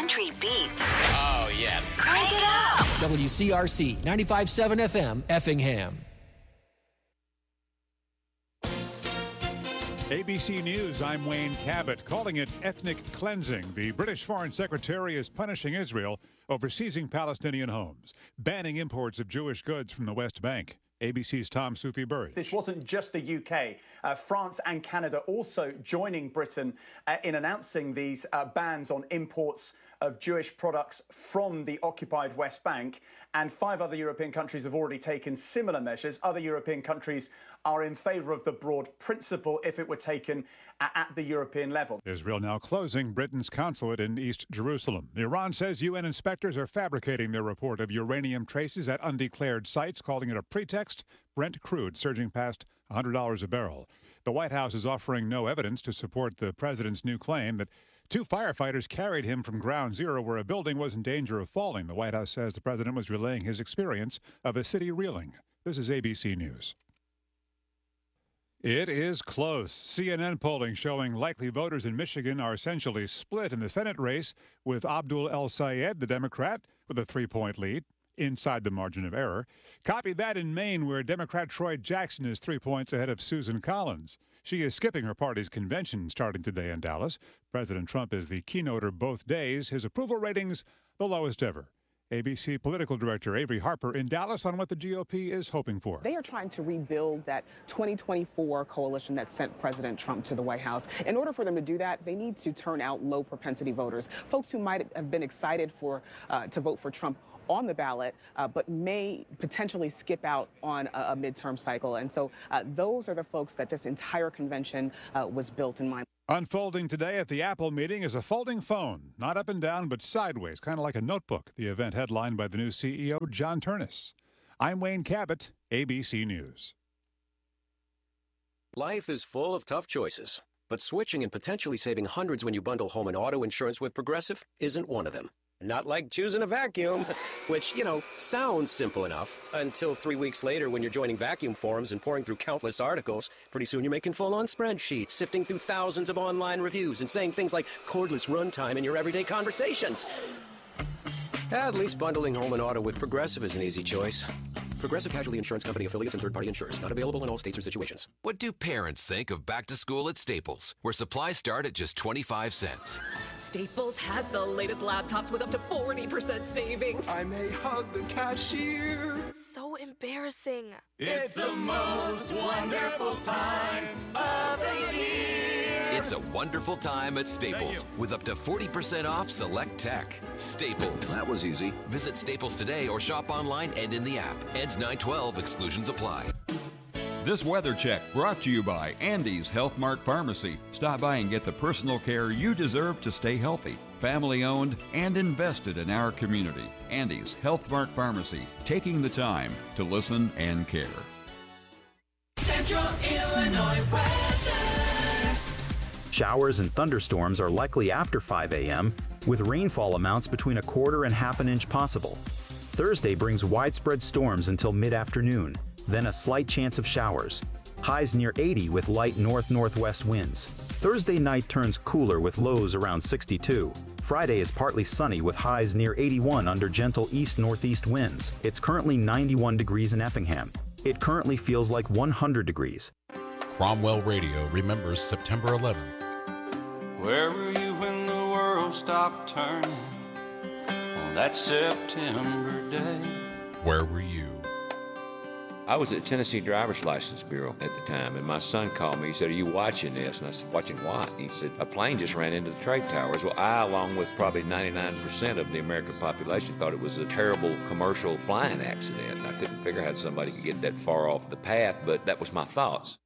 country beats. Oh, yeah. Crank it up. WCRC 95.7 FM, Effingham. ABC News, I'm Wayne Cabot. Calling it ethnic cleansing, the British Foreign Secretary is punishing Israel over seizing Palestinian homes, banning imports of Jewish goods from the West Bank. ABC's Tom Sufi Burge. This wasn't just the UK. France and Canada also joining Britain in announcing these bans on imports of Jewish products from the occupied West Bank. And 5 other European countries have already taken similar measures. Other European countries are in favour of the broad principle if it were taken at the European level. Israel now closing Britain's consulate in East Jerusalem. Iran says UN inspectors are fabricating their report of uranium traces at undeclared sites, calling it a pretext. Brent crude surging past $100 a barrel. The White House is offering no evidence to support the president's new claim that 2 firefighters carried him from ground zero where a building was in danger of falling. The White House says the president was relaying his experience of a city reeling. This is ABC News. It is close. CNN polling showing likely voters in Michigan are essentially split in the Senate race, with Abdul El Sayed, the Democrat, with a 3-point lead inside the margin of error. Copy that in Maine, where Democrat Troy Jackson is 3 points ahead of Susan Collins. She is skipping her party's convention starting today in Dallas. President Trump is the keynoter both days. His approval ratings the lowest ever. ABC political director Avery Harper in Dallas on what the GOP is hoping for. They are trying to rebuild that 2024 coalition that sent President Trump to the White House. In order for them to do that, they need to turn out low propensity voters, folks who might have been excited to vote for Trump on the ballot, but may potentially skip out on a midterm cycle. And so those are the folks that this entire convention was built in mind. Unfolding today at the Apple meeting is a folding phone, not up and down, but sideways, kind of like a notebook. The event headlined by the new CEO, John Ternus. I'm Wayne Cabot, ABC News. Life is full of tough choices, but switching and potentially saving hundreds when you bundle home and auto insurance with Progressive isn't one of them. Not like choosing a vacuum, which, sounds simple enough until 3 weeks later when you're joining vacuum forums and pouring through countless articles. Pretty soon you're making full-on spreadsheets, sifting through thousands of online reviews and saying things like cordless runtime in your everyday conversations. At least bundling home and auto with Progressive is an easy choice. Progressive Casualty Insurance Company affiliates and third-party insurers. Not available in all states or situations. What do parents think of back to school at Staples, where supplies start at just 25 cents? Staples has the latest laptops with up to 40% savings. I may hug the cashier. So embarrassing. It's the most wonderful time of the year. It's a wonderful time at Staples with up to 40% off select tech. Staples. That was easy. Visit Staples today or shop online and in the app. Ends 9/12. Exclusions apply. This weather check brought to you by Andy's Health Mart Pharmacy. Stop by and get the personal care you deserve to stay healthy. Family owned and invested in our community. Andy's Health Mart Pharmacy, taking the time to listen and care. Central Illinois weather. Showers and thunderstorms are likely after 5 a.m., with rainfall amounts between 1/4 and 1/2 inch possible. Thursday brings widespread storms until mid-afternoon, then a slight chance of showers. Highs near 80 with light north-northwest winds. Thursday night turns cooler with lows around 62. Friday is partly sunny with highs near 81 under gentle east-northeast winds. It's currently 91 degrees in Effingham. It currently feels like 100 degrees. Cromwell Radio remembers September 11th. Where were you when the world stopped turning on that September day? Where were you? I was at Tennessee Driver's License Bureau at the time, and my son called me. He said, "Are you watching this?" And I said, "Watching what?" He said, "A plane just ran into the trade towers." Well, I, along with probably 99% of the American population, thought it was a terrible commercial flying accident. I couldn't figure how somebody could get that far off the path, but that was my thoughts.